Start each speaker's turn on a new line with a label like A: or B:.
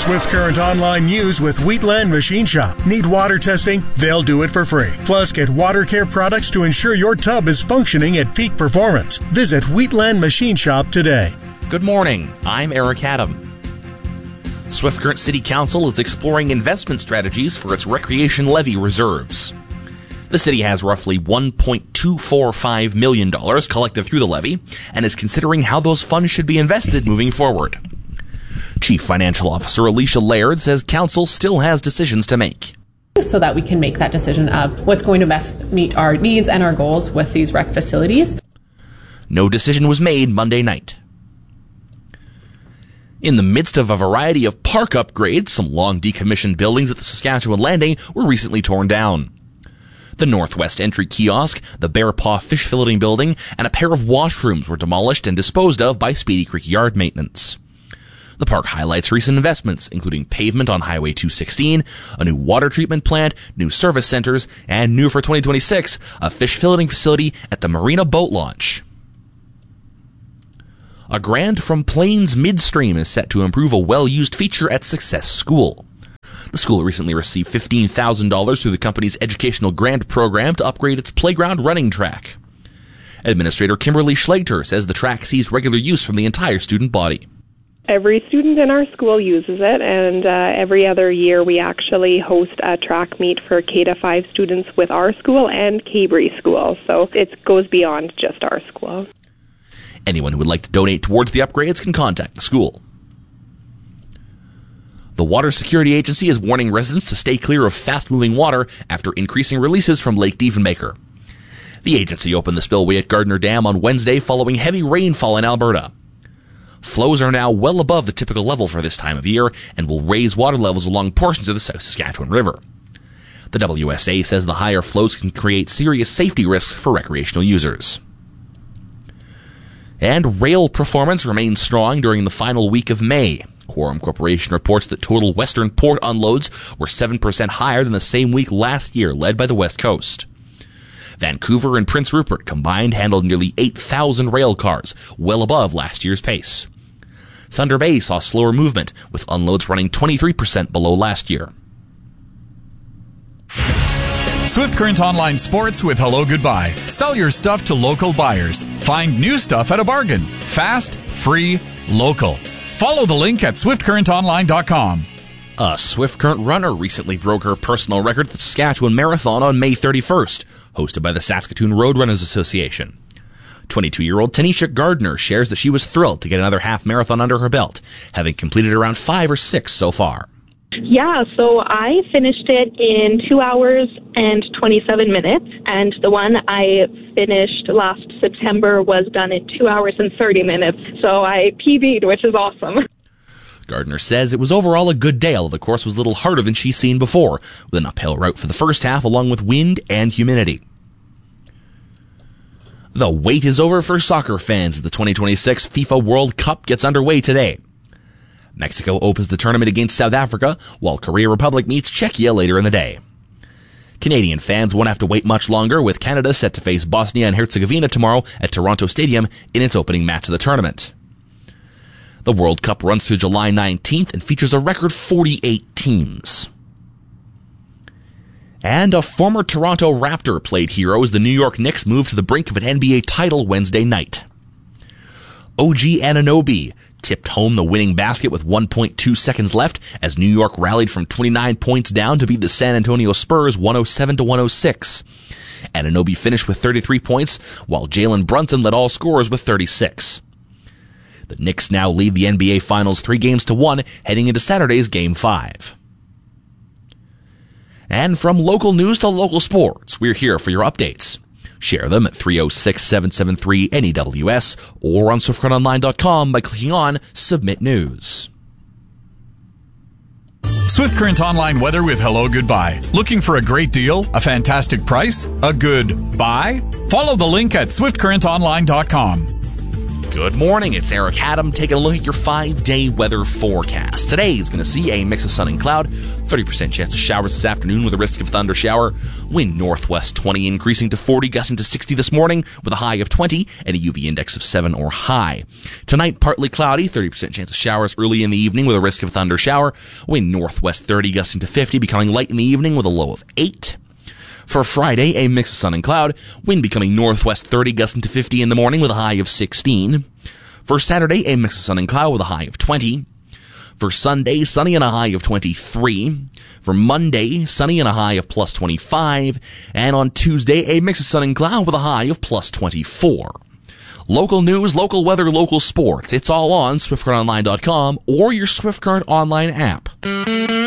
A: Swift Current Online News with Wheatland Machine Shop. Need water testing? They'll do it for free. Plus, get water care products to ensure your tub is functioning at peak performance. Visit Wheatland Machine Shop today.
B: Good morning. I'm Eric Adam. Swift Current City Council is exploring investment strategies for its recreation levy reserves. The city has roughly $1.245 million collected through the levy and is considering how those funds should be invested moving forward. Chief Financial Officer Alicia Laird says council still has decisions to make,
C: so that we can make that decision of what's going to best meet our needs and our goals with these rec facilities.
B: No decision was made Monday night. In the midst of a variety of park upgrades, some long decommissioned buildings at the Saskatchewan Landing were recently torn down. The Northwest Entry Kiosk, the Bear Paw Fish Filleting Building, and a pair of washrooms were demolished and disposed of by Speedy Creek Yard Maintenance. The park highlights recent investments, including pavement on Highway 216, a new water treatment plant, new service centers, and new for 2026, a fish filleting facility at the Marina Boat Launch. A grant from Plains Midstream is set to improve a well-used feature at Success School. The school recently received $15,000 through the company's educational grant program to upgrade its playground running track. Administrator Kimberly Schlachter says the track sees regular use from the entire student body.
D: Every student in our school uses it, and every other year we actually host a track meet for K-5 students with our school and Cabri School, so it goes beyond just our school.
B: Anyone who would like to donate towards the upgrades can contact the school. The Water Security Agency is warning residents to stay clear of fast-moving water after increasing releases from Lake Diefenbaker. The agency opened the spillway at Gardner Dam on Wednesday following heavy rainfall in Alberta. Flows are now well above the typical level for this time of year and will raise water levels along portions of the South Saskatchewan River. The WSA says the higher flows can create serious safety risks for recreational users. And rail performance remains strong during the final week of May. Quorum Corporation reports that total Western port unloads were 7% higher than the same week last year, led by the West Coast. Vancouver and Prince Rupert combined handled nearly 8,000 rail cars, well above last year's pace. Thunder Bay saw slower movement, with unloads running 23% below last year.
E: Swift Current Online Sports with Hello Goodbye. Sell your stuff to local buyers. Find new stuff at a bargain. Fast, free, local. Follow the link at swiftcurrentonline.com.
B: A Swift Current runner recently broke her personal record at the Saskatchewan Marathon on May 31st, hosted by the Saskatoon Roadrunners Association. 22-year-old Tanisha Gardner shares that she was thrilled to get another half marathon under her belt, having completed around 5 or 6 so far.
F: Yeah, so I finished it in 2 hours and 27 minutes, and the one I finished last September was done in 2 hours and 30 minutes, so I PB'd, which is awesome.
B: Gardner says it was overall a good day, although the course was a little harder than she's seen before, with an uphill route for the first half along with wind and humidity. The wait is over for soccer fans as the 2026 FIFA World Cup gets underway today. Mexico opens the tournament against South Africa, while Korea Republic meets Czechia later in the day. Canadian fans won't have to wait much longer, with Canada set to face Bosnia and Herzegovina tomorrow at Toronto Stadium in its opening match of the tournament. The World Cup runs through July 19th and features a record 48 teams. And a former Toronto Raptor played hero as the New York Knicks moved to the brink of an NBA title Wednesday night. OG Anunoby tipped home the winning basket with 1.2 seconds left as New York rallied from 29 points down to beat the San Antonio Spurs 107-106. Anunoby finished with 33 points, while Jalen Brunson led all scorers with 36. The Knicks now lead the NBA Finals 3-1 heading into Saturday's Game 5. And from local news to local sports, we're here for your updates. Share them at 306-773-NEWS or on SwiftCurrentOnline.com by clicking on Submit News.
E: Swift Current Online weather with Hello Goodbye. Looking for a great deal? A fantastic price? A good buy? Follow the link at SwiftCurrentOnline.com.
B: Good morning, it's Eric Adam taking a look at your 5-day weather forecast. Today is going to see a mix of sun and cloud, 30% chance of showers this afternoon with a risk of thunder shower, wind northwest 20 increasing to 40, gusting to 60 this morning with a high of 20 and a UV index of 7 or high. Tonight, partly cloudy, 30% chance of showers early in the evening with a risk of thunder shower, wind northwest 30 gusting to 50, becoming light in the evening with a low of 8. For Friday, a mix of sun and cloud, wind becoming northwest 30 gusting to 50 in the morning with a high of 16. For Saturday, a mix of sun and cloud with a high of 20. For Sunday, sunny and a high of 23. For Monday, sunny and a high of plus 25. And on Tuesday, a mix of sun and cloud with a high of plus 24. Local news, local weather, local sports. It's all on SwiftCurrentOnline.com or your Swift Current Online app.